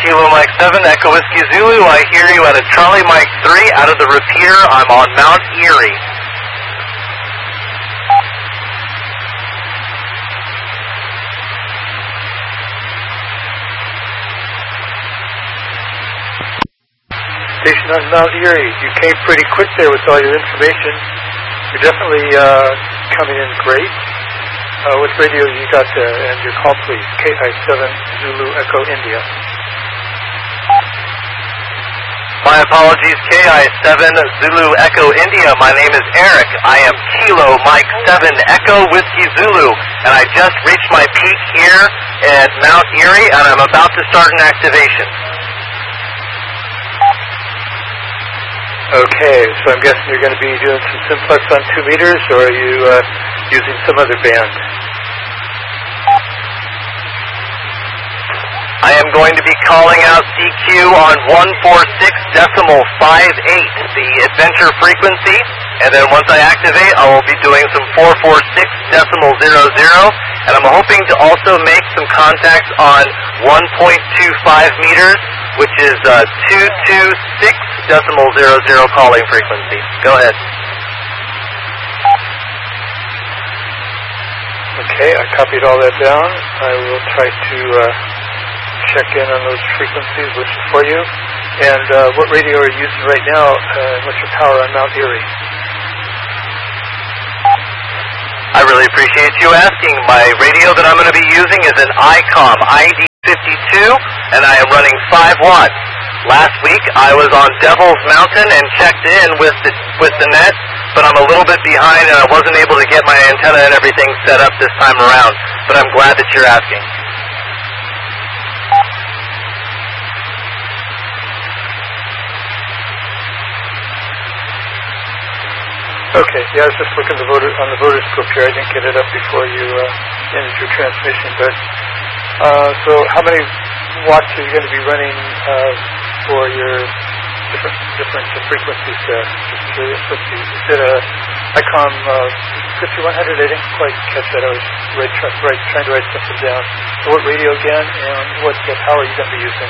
Kilo Mike 7, Echo Whiskey Zulu. I hear you at a Charlie Mike 3 out of the repeater. I'm on Mount Erie. Station on Mount Erie. You came pretty quick there with all your information. You're definitely coming in great. What radio you got there? And your call, please. KI7 Zulu Echo India. My apologies, KI7 Zulu Echo India. My name is Eric. I am Kilo Mike 7 Echo Whiskey Zulu. And I just reached my peak here at Mount Erie, and I'm about to start an activation. Okay, so I'm guessing you're going to be doing some simplex on 2 meters, or are you using some other band? I am going to be calling out CQ on 146.58, the adventure frequency, and then once I activate, I will be doing some 446.00, and I'm hoping to also make some contacts on 1.25 meters, which is 226.00 calling frequency. Go ahead. Okay, I copied all that down. I will try to check in on those frequencies, listen for you. And what radio are you using right now? What's your power on Mount Erie? I really appreciate you asking. My radio that I'm going to be using is an ICOM ID52, and I am running 5 watts. Last week I was on Devil's Mountain and checked in with the net, but I'm a little bit behind and I wasn't able to get my antenna and everything set up this time around. But I'm glad that you're asking. Okay, yeah, I was just looking on the voter scope here. I didn't get it up before you ended your transmission. But so how many watts are you going to be running for your different frequencies there? Just curious. Let's see. You said ICOM 5100. I didn't quite catch that. I was trying to write something down. So what radio again, and what power are you going to be using?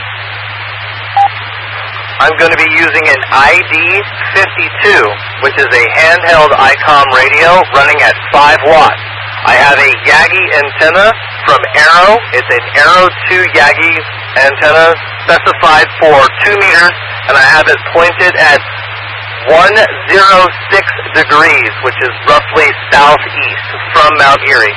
I'm going to be using an ID52, which is a handheld ICOM radio running at 5 watts. I have a Yagi antenna from Arrow. It's an Arrow 2 Yagi antenna specified for 2 meters, and I have it pointed at 106 degrees, which is roughly southeast from Mount Erie.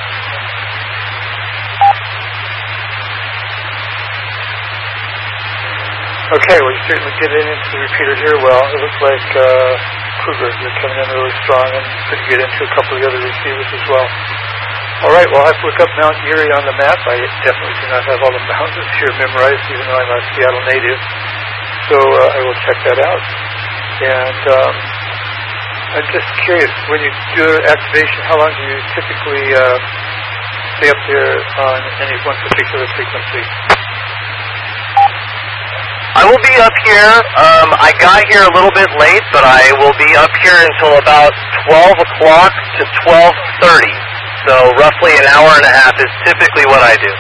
Okay, well, you're certainly getting into the repeater here well. It looks like Kruger, you're coming in really strong and could get into a couple of the other receivers as well. All right, well, I have to look up Mount Erie on the map. I definitely do not have all the mountains here memorized, even though I'm a Seattle native. So I will check that out. And I'm just curious, when you do activation, how long do you typically stay up there on any one particular frequency? I will be up here. I got here a little bit late, but I will be up here until about 12 o'clock to 12:30. So roughly an hour and a half is typically what I do.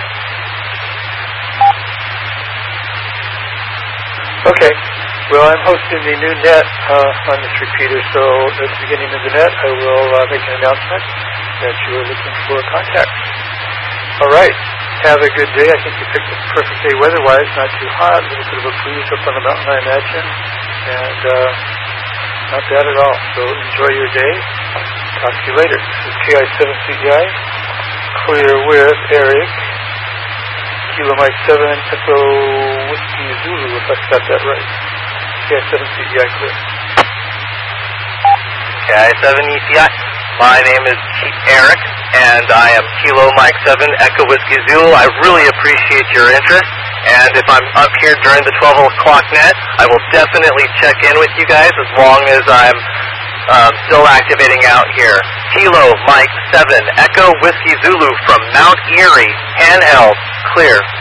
Okay. Well, I'm hosting the new net on this repeater, so at the beginning of the net, I will make an announcement that you are looking for contact. All right. Have a good day. I think you picked a perfect day weather-wise. Not too hot. A little bit of a breeze up on the mountain, I imagine. And not bad at all. So enjoy your day. Talk to you later. This is KI7CEI. Clear with Eric. Kilo Mike 7 Echo Whiskey Zulu, if I got that right. KI7CEI clear. KI7ECI. My name is Eric, and I am Kilo Mike 7 Echo Whiskey Zulu. I really appreciate your interest, and if I'm up here during the 12 o'clock net, I will definitely check in with you guys as long as I'm still activating out here. Kilo Mike 7 Echo Whiskey Zulu from Mount Erie, handheld, clear.